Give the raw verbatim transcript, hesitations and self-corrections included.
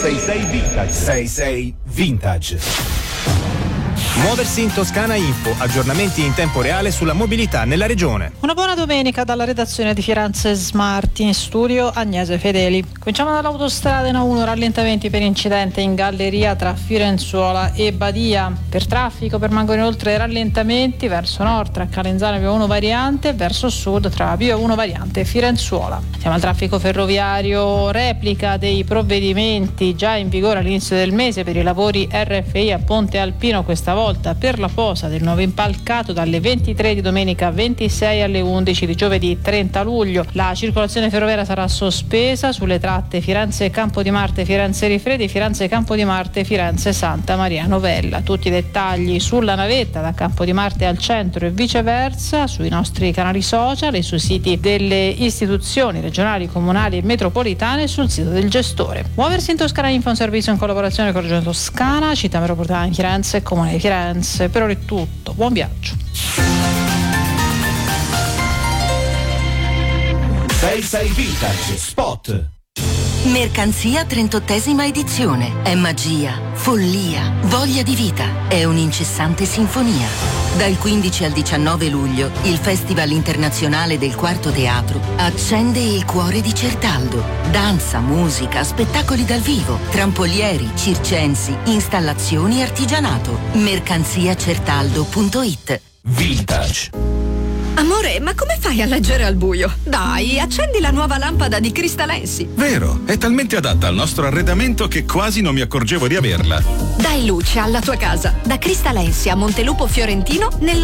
sei sei Vintage. sei sei Vintage. Muoversi in Toscana Info, aggiornamenti in tempo reale sulla mobilità nella regione. Una buona domenica dalla redazione di Firenze Smart, in studio Agnese Fedeli. Cominciamo dall'autostrada N uno, rallentamenti per incidente in galleria tra Firenzuola e Badia. Per traffico permangono inoltre rallentamenti verso nord tra Calenzano via uno variante e verso sud tra via uno variante e Firenzuola. Siamo al traffico ferroviario, replica dei provvedimenti già in vigore all'inizio del mese per i lavori R F I a Ponte Alpino, questa volta per la posa del nuovo impalcato dalle ventitré di domenica ventisei alle undici di giovedì trenta luglio. La circolazione ferroviaria sarà sospesa sulle tratte Firenze Campo di Marte, Firenze Rifredi, Firenze Campo di Marte, Firenze Santa Maria Novella. Tutti i dettagli sulla navetta da Campo di Marte al centro e viceversa sui nostri canali social e sui siti delle istituzioni regionali, comunali e metropolitane e sul sito del gestore. Muoversi in Toscana Info, un servizio in collaborazione con Regione Toscana, Città Metropolitana di Firenze e Comune di Firenze. Per ora è tutto, buon viaggio. sei sei Vintage Spot. Mercanzia trentottesima edizione. È magia, follia, voglia di vita. È un'incessante sinfonia. Dal quindici al diciannove luglio, il Festival Internazionale del Quarto Teatro accende il cuore di Certaldo. Danza, musica, spettacoli dal vivo, trampolieri, circensi, installazioni e artigianato. mercanzia certaldo punto it. Vintage. Amore, ma come fai a leggere al buio? Dai, accendi la nuova lampada di Cristalensi. Vero, è talmente adatta al nostro arredamento che quasi non mi accorgevo di averla. Dai luce alla tua casa. Da Cristalensi a Montelupo Fiorentino nella